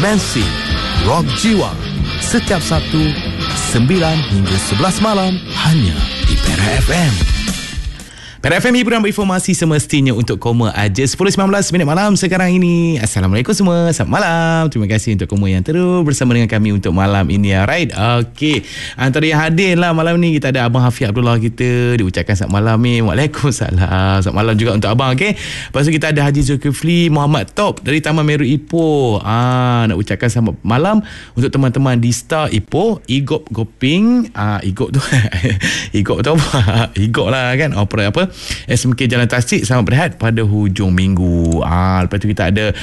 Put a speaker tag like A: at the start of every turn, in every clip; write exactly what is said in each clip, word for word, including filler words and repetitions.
A: Dimensi Rock Jiwa setiap Sabtu sembilan hingga sebelas malam hanya di Perak F M. Perak F M, hiburan berinformasi semestinya untuk koma aja. Sepuluh sembilan belas minit malam sekarang ini. Assalamualaikum semua, selamat malam. Terima kasih untuk koma yang terus bersama dengan kami untuk malam ini. Alright, okay. Antara yang hadir lah malam ni, kita ada Abang Hafiz Abdullah kita. Diucapkan selamat malam ni. Waalaikumsalam. Selamat malam juga untuk Abang, okay. Lepas tu kita ada Haji Zulkifli Muhammad Top dari Taman Meru Ipoh. Ah, nak ucapkan selamat malam untuk teman-teman di Star Ipoh, Igop Goping. Ah, Igop tu Igop tu apa? Igop lah kan. Opera apa? S M K Jalan Tasik, selamat berehat pada hujung minggu. Ah, lepas tu kita ada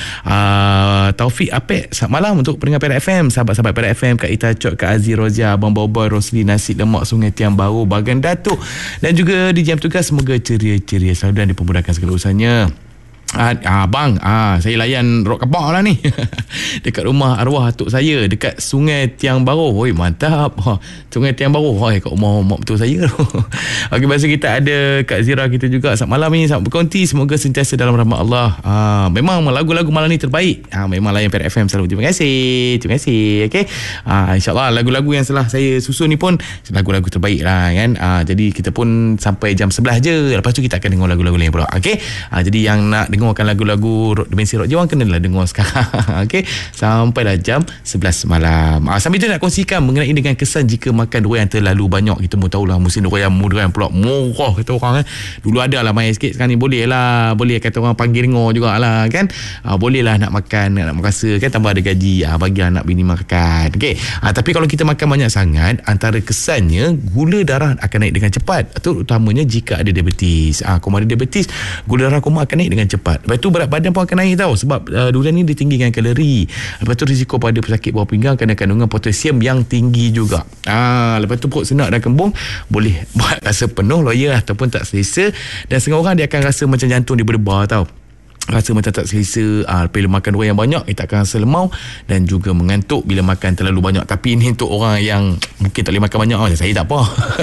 A: uh, Taufik Apek, selamat malam untuk pendengar Perak F M, sahabat-sahabat Perak F M, Kak Ita Cok, Kak Aziz Rozia, Abang Boboy, Rosli, Nasi Lemak, Sungai Tiang Baru, Bagan Datuk, dan juga di jam tugas. Semoga ceria-ceria selalu dan dipermudahkan segala urusannya. Ah, ah, bang, ah, saya layan rock kapak lah ni dekat rumah arwah atuk saya dekat Sungai Tiang Baru. Oi, mantap. Ha, Sungai Tiang Baru. Oi, kat rumah mak betul saya. Okey, lepas tu kita ada Kak Zira kita juga. Selamat malam ni, selamat berkonti. Semoga sentiasa dalam rahmat Allah. Ah, memang lagu-lagu malam ni terbaik. Ah, memang layan Perak F M selalu. Terima kasih. Terima kasih. Okey. Ah, insya-Allah lagu-lagu yang setelah saya susun ni pun lagu-lagu terbaik lah kan. Ah, jadi kita pun sampai jam sebelas je. Lepas tu kita akan dengar lagu-lagu lain pula. Okey. Ah, jadi yang nak dengarkan lagu-lagu Dimensi Rock Jiwa, kenalah dengar sekarang. Okey, sampailah jam sebelas malam. Ah, sambil tu nak kongsikan mengenai dengan kesan jika makan durian terlalu banyak. Kita pun tahulah musim durian, durian pula murah kata orang kan. Dulu ada lah main sikit, sekarang ni boleh lah, boleh kata orang panggil dengar jugalah kan. Ah, boleh lah nak makan, nak merasa kan tambah ada gaji, ah, bagi anak bini makan. Okey. Ah, tapi kalau kita makan banyak sangat, antara kesannya gula darah akan naik dengan cepat, terutamanya jika ada diabetes. Ah, kau ada diabetes, gula darah kau akan naik dengan cepat. Lepas tu berat badan pun akan naik tau, sebab uh, durian ni dia tinggi dengan kalori. Lepas tu risiko pada pesakit bawah pinggang kerana kandungan potasium yang tinggi juga. Ah, lepas tu perut senak dan kembung boleh buat rasa penuh, loya ataupun tak selesa, dan setengah orang dia akan rasa macam jantung dia berdebar tau, rasa macam tak selesa. Ah, bila makan durian yang banyak, kita akan rasa lemau dan juga mengantuk bila makan terlalu banyak. Tapi ini untuk orang yang mungkin tak boleh makan banyak. Macam saya tak apa.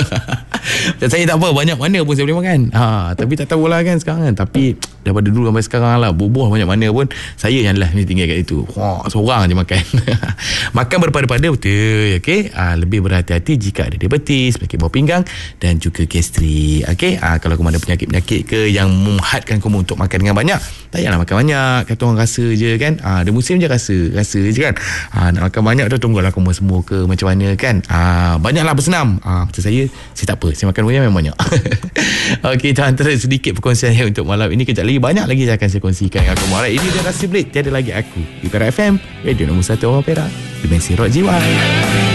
A: Macam saya tak apa, banyak mana pun saya boleh makan. Ha, tapi tak tahulah kan sekarang kan. Tapi daripada dulu sampai sekarang lah, bubuh banyak mana pun, saya yang lah ni tinggal kat situ. Wah, seorang je makan. Makan berpada-pada betul. Okay. Ha, lebih berhati-hati jika ada diabetes, penyakit bawah pinggang dan juga gastrik. Okay. Ha, kalau kamu ada penyakit-penyakit ke yang menghadkan kamu untuk makan dengan banyak, tak payahlah makan banyak. Kata orang rasa je kan. Ha, ada musim je rasa. Rasa je kan. Ha, nak makan banyak tu tunggulah kamu semua ke macam mana kan. Ha, banyaklah bersenam. Ha, macam saya, saya tak apa. Saya makan durian memang banyak. Okey, itu antara sedikit perkongsian saya untuk malam ini. Kejap lagi banyak lagi saya akan saya kongsikan dengan kamu. Alright, ini dia Rasa Break. Tiada lagi aku di Perak F M, radio nombor satu orang Perak, Dimensi Rock Jiwa.